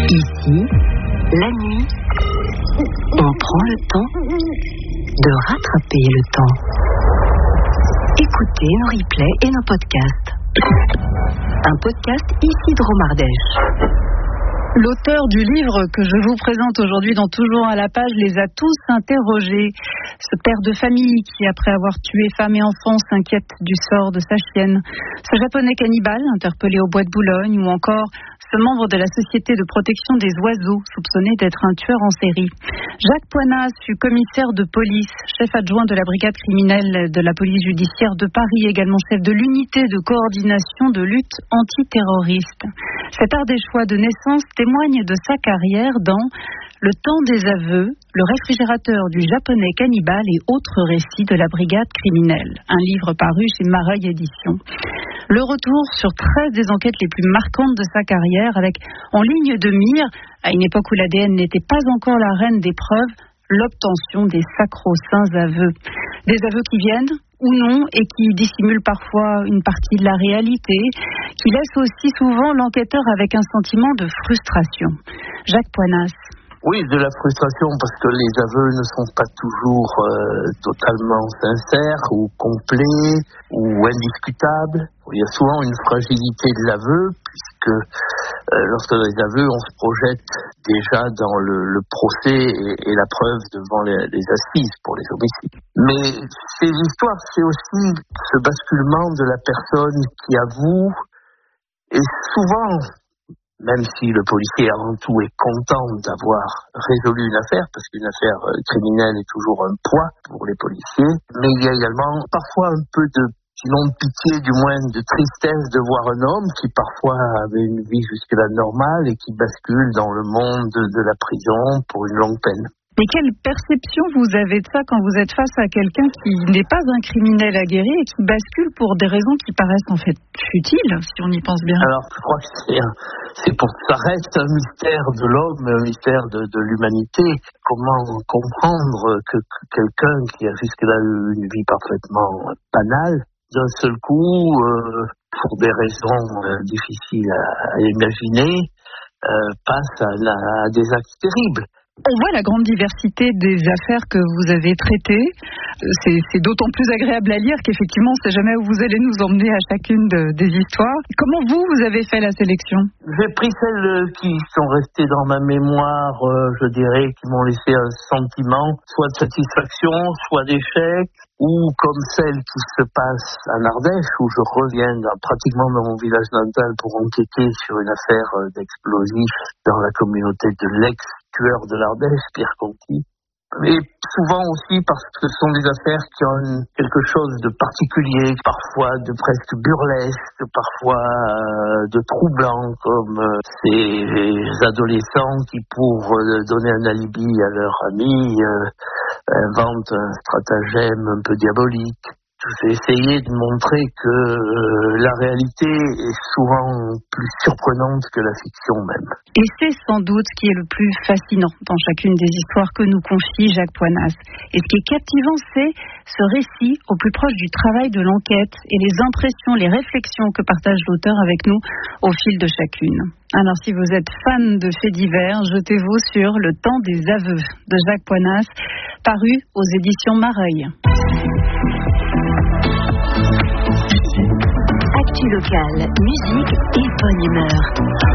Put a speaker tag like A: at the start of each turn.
A: Ici, la nuit, on prend le temps de rattraper le temps. Écoutez nos replays et nos podcasts. Un podcast Isidro Mardèche.
B: L'auteur du livre que je vous présente aujourd'hui dans Toujours à la page les a tous interrogés. Ce père de famille qui, après avoir tué femme et enfant, s'inquiète du sort de sa chienne. Ce japonais cannibale interpellé au bois de Boulogne, ou encore ce membre de la Société de protection des oiseaux soupçonné d'être un tueur en série. Jacques Poinas fut commissaire de police, chef adjoint de la brigade criminelle de la police judiciaire de Paris, également chef de l'unité de coordination de lutte antiterroriste. Cet ardéchois de naissance témoigne de sa carrière dans Le temps des aveux, le réfrigérateur du japonais cannibale et autres récits de la brigade criminelle. Un livre paru chez Mareuil Éditions. Le retour sur 13 des enquêtes les plus marquantes de sa carrière, avec en ligne de mire, à une époque où l'ADN n'était pas encore la reine des preuves, l'obtention des sacro-saints aveux. Des aveux qui viennent ou non et qui dissimulent parfois une partie de la réalité, qui laissent aussi souvent l'enquêteur avec un sentiment de frustration. Jacques Poinas.
C: Oui, de la frustration parce que les aveux ne sont pas toujours totalement sincères ou complets ou indiscutables. Il y a souvent une fragilité de l'aveu puisque lorsque les aveux, on se projette déjà dans le procès et la preuve devant les assises pour les homicides. Mais ces histoires, c'est aussi ce basculement de la personne qui avoue et souvent, même si le policier avant tout est content d'avoir résolu une affaire, parce qu'une affaire criminelle est toujours un poids pour les policiers, mais il y a également parfois un peu de, sinon de pitié, du moins de tristesse de voir un homme qui parfois avait une vie jusque-là normale et qui bascule dans le monde de la prison pour une longue peine.
B: Et quelle perception vous avez de ça quand vous êtes face à quelqu'un qui n'est pas un criminel aguerri et qui bascule pour des raisons qui paraissent en fait futiles, si on y pense bien?
C: Alors, je crois que ça reste un mystère de l'homme, un mystère de l'humanité. Comment comprendre que quelqu'un qui a jusque-là eu une vie parfaitement banale, d'un seul coup, pour des raisons difficiles à imaginer, passe à des actes terribles.
B: On voit la grande diversité des affaires que vous avez traitées. C'est d'autant plus agréable à lire qu'effectivement, on ne sait jamais où vous allez nous emmener à chacune des histoires. Comment vous avez fait la sélection?
C: J'ai pris celles qui sont restées dans ma mémoire, je dirais, qui m'ont laissé un sentiment, soit de satisfaction, soit d'échec, ou comme celle qui se passe en Ardèche, où je reviens pratiquement dans mon village natal pour enquêter sur une affaire d'explosifs dans la communauté de l'ex-tueur de l'Ardèche, Pierre Conti. Mais souvent aussi parce que ce sont des affaires qui ont quelque chose de particulier, parfois de presque burlesque, parfois de troublant, comme ces adolescents qui, pour donner un alibi à leur ami, inventent un stratagème un peu diabolique. J'ai essayé de montrer que la réalité est souvent plus surprenante que la fiction même.
B: Et c'est sans doute ce qui est le plus fascinant dans chacune des histoires que nous confie Jacques Poinas. Et ce qui est captivant, c'est ce récit au plus proche du travail de l'enquête et les impressions, les réflexions que partage l'auteur avec nous au fil de chacune. Alors si vous êtes fan de faits divers, jetez-vous sur Le temps des aveux de Jacques Poinas, paru aux éditions Mareuil.
A: Actu locale, musique et bonne humeur.